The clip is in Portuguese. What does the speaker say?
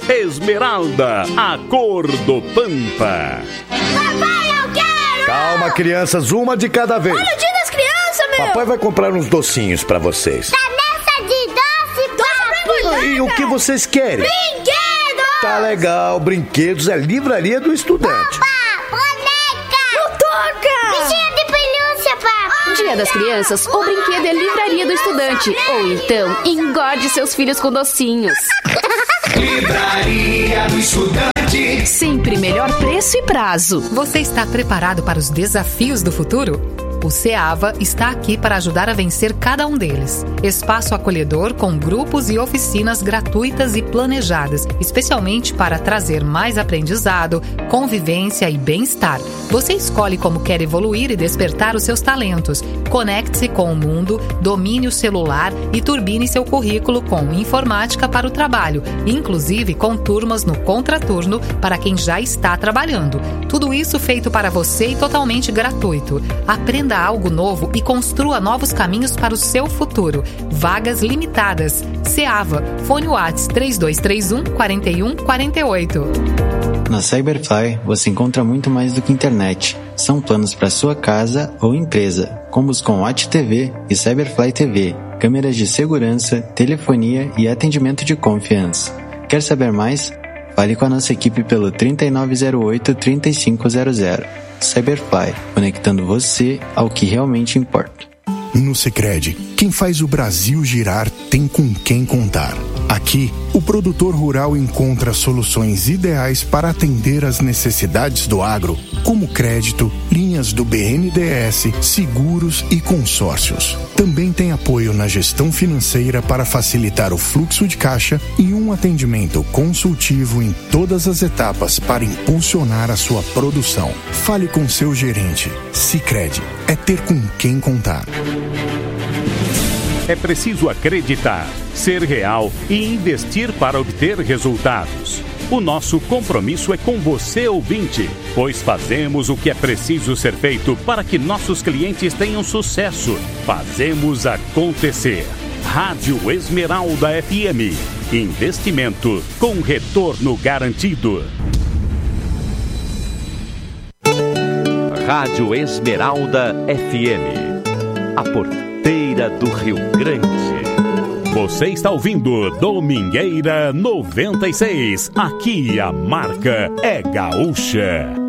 Esmeralda, a cor do Pampa. Papai, eu quero! Calma, crianças, uma de cada vez. Olha o dia das crianças, meu! Papai vai comprar uns docinhos pra vocês. Caneta de doce, E o que vocês querem? Brinquedos! Tá legal, brinquedos é livraria do estudante. Bichinho de pelúcia, papai! Dia das Crianças, o brinquedo é livraria do estudante. Ou então, engorde seus filhos com docinhos. Livraria do Estudante. Sempre melhor preço e prazo. Você está preparado para os desafios do futuro? O CEAVA está aqui para ajudar a vencer cada um deles. Espaço acolhedor com grupos e oficinas gratuitas e planejadas, especialmente para trazer mais aprendizado, convivência e bem-estar. Você escolhe como quer evoluir e despertar os seus talentos. Conecte-se com o mundo, domine o celular e turbine seu currículo com informática para o trabalho, inclusive com turmas no contraturno para quem já está trabalhando. Tudo isso feito para você e totalmente gratuito. Aprenda algo novo e construa novos caminhos para o seu futuro. Vagas limitadas. CEAVA. Fone WhatsApp 3231-4148. Na Cyberfly, você encontra muito mais do que internet. São planos para sua casa ou empresa, combos com Watch TV e Cyberfly TV, câmeras de segurança, telefonia e atendimento de confiança. Quer saber mais? Fale com a nossa equipe pelo 3908-3500. Cyberfly, conectando você ao que realmente importa. No Sicredi, quem faz o Brasil girar tem com quem contar. Aqui, o produtor rural encontra soluções ideais para atender às necessidades do agro, como crédito, linhas do BNDES, seguros e consórcios. Também tem apoio na gestão financeira para facilitar o fluxo de caixa e um atendimento consultivo em todas as etapas para impulsionar a sua produção. Fale com seu gerente. Sicredi, é ter com quem contar. É preciso acreditar, ser real e investir para obter resultados. O nosso compromisso é com você, ouvinte, pois fazemos o que é preciso ser feito para que nossos clientes tenham sucesso. Fazemos acontecer. Rádio Esmeralda FM. Investimento com retorno garantido. Rádio Esmeralda FM. A porteira do Rio Grande. Você está ouvindo Domingueira 96. Aqui a marca é gaúcha.